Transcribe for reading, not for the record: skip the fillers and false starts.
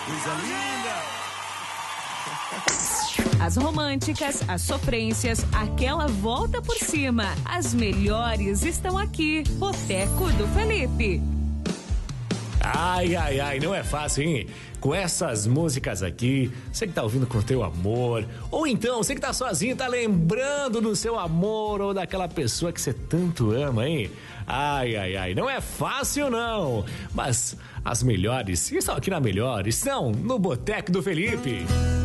Coisa linda! As românticas, as sofrências, aquela volta por cima. As melhores estão aqui. Boteco do Felipe. Ai, ai, ai, não é fácil, hein? Com essas músicas aqui, você que tá ouvindo com o teu amor, ou então você que tá sozinho, tá lembrando do seu amor ou daquela pessoa que você tanto ama, hein? Ai, ai, ai, não é fácil não, mas as melhores estão aqui na Melhor, estão no Boteco do Felipe.